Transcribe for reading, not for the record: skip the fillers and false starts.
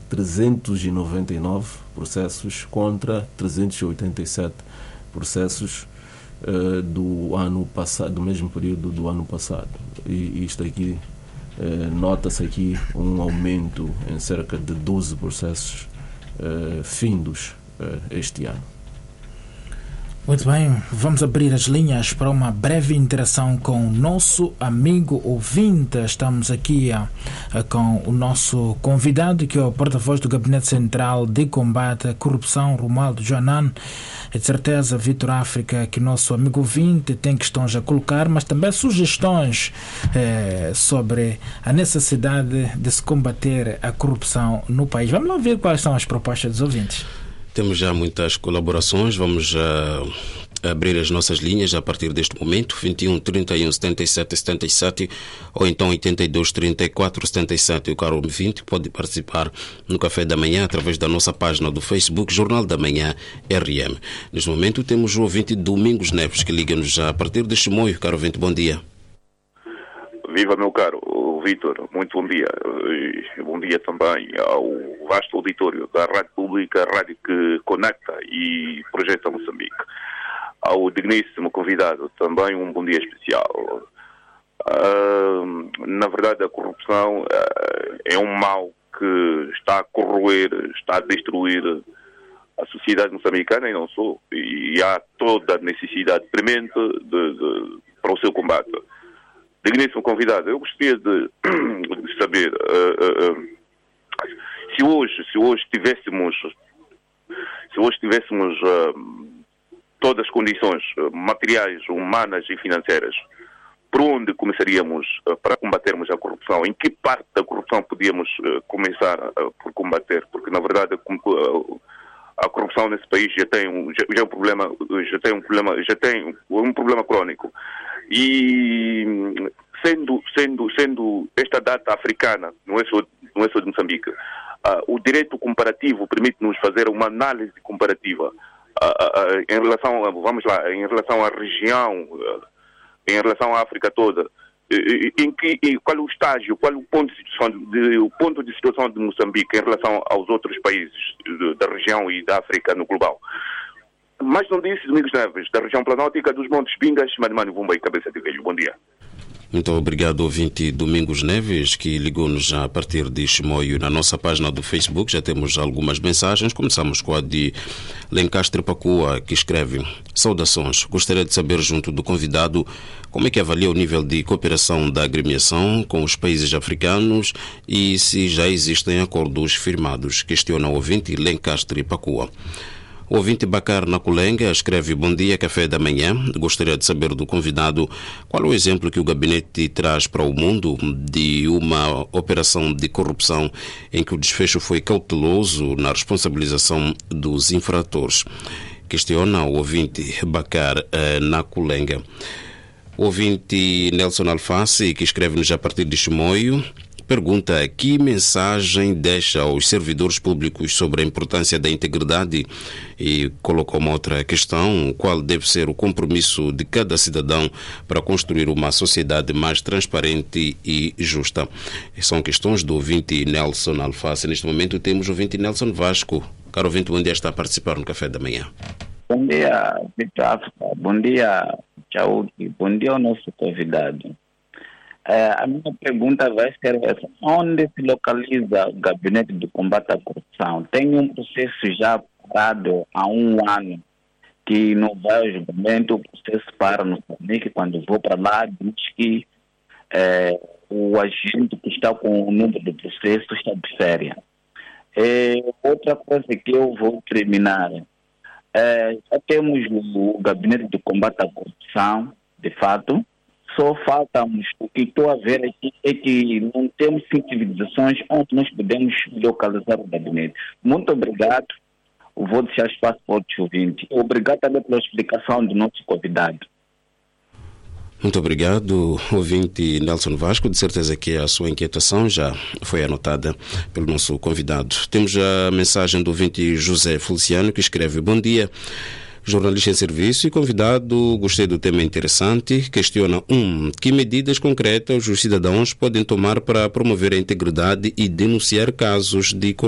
399 processos contra 387 processos do ano passado, do mesmo período do ano passado. E isto aqui, nota-se aqui um aumento em cerca de 12 processos findos este ano. Muito bem, vamos abrir as linhas para uma breve interação com o nosso amigo ouvinte. Estamos aqui com o nosso convidado, que é o porta-voz do Gabinete Central de Combate à Corrupção, Romualdo Joanan. É de certeza, Vitor África, que nosso amigo ouvinte tem questões a colocar, mas também sugestões sobre a necessidade de se combater a corrupção no país. Vamos lá ver quais são as propostas dos ouvintes. Temos já muitas colaborações, vamos abrir as nossas linhas a partir deste momento, 21 31 77 77 ou então 82 34 77. O caro ouvinte pode participar no Café da Manhã através da nossa página do Facebook, Jornal da Manhã RM. Neste momento temos o ouvinte Domingos Neves, que liga-nos já a partir de Chimoio. Caro ouvinte, bom dia. Viva, meu caro Vítor, muito bom dia. E bom dia também ao vasto auditório da Rádio Pública, a rádio que conecta e projeta Moçambique. Ao digníssimo convidado também um bom dia especial. Na verdade, a corrupção é um mal que está a corroer, está a destruir a sociedade moçambicana e não só. E há toda a necessidade premente para o seu combate. Digníssimo convidado, eu gostaria de saber se hoje tivéssemos todas as condições materiais, humanas e financeiras, por onde começaríamos para combatermos a corrupção? Em que parte da corrupção podíamos começar por combater? Porque na verdade a corrupção nesse país já tem um problema crônico. E sendo esta data africana, não é só de Moçambique, o direito comparativo permite-nos fazer uma análise comparativa em relação à região, em relação à África toda. Qual é o estágio, qual é o ponto de situação de Moçambique em relação aos outros países da região e da África no global? Mais não disse, Domingos Neves, da região planótica dos Montes Pingas, Manimani, Vumba e Cabeça de Velho. Bom dia. Muito obrigado, ouvinte Domingos Neves, que ligou-nos já a partir de Chimoio. Na nossa página do Facebook já temos algumas mensagens. Começamos com a de Lencastre Pacua, que escreve: saudações, gostaria de saber junto do convidado como é que avalia o nível de cooperação da agremiação com os países africanos e se já existem acordos firmados. Questiona o ouvinte Lencastre Pacua. O ouvinte Bacar Nakulenga escreve: bom dia, Café da Manhã. Gostaria de saber do convidado qual é o exemplo que o gabinete traz para o mundo de uma operação de corrupção em que o desfecho foi cauteloso na responsabilização dos infratores. Questiona o ouvinte Bacar Nakulenga. O ouvinte Nelson Alface, que escreve-nos a partir de Chimoio, pergunta que mensagem deixa aos servidores públicos sobre a importância da integridade e colocou uma outra questão: qual deve ser o compromisso de cada cidadão para construir uma sociedade mais transparente e justa. São questões do ouvinte Nelson Alface. Neste momento temos o ouvinte Nelson Vasco. Caro ouvinte, bom dia, está a participar no Café da Manhã. Bom dia, Vitor África. Bom dia, Tchauki. Bom dia ao nosso convidado. A minha pergunta vai ser essa: onde se localiza o Gabinete de Combate à Corrupção? Tem um processo já parado há um ano que não vai ao julgamento, o processo para no Moçambique. Quando vou para lá, diz que o agente que está com o número do processo está de férias. Outra coisa que eu vou terminar, já temos o Gabinete de Combate à Corrupção, de fato. Só faltamos, o que estou a ver aqui é que não temos civilizações onde nós podemos localizar o gabinete. Muito obrigado. Vou deixar espaço para outros ouvintes. Obrigado também pela explicação do nosso convidado. Muito obrigado, ouvinte Nelson Vasco. De certeza que a sua inquietação já foi anotada pelo nosso convidado. Temos a mensagem do ouvinte José Feliciano, que escreve: bom dia, jornalista em serviço e convidado, gostei do tema interessante. Questiona: que medidas concretas os cidadãos podem tomar para promover a integridade e denunciar casos de corrupção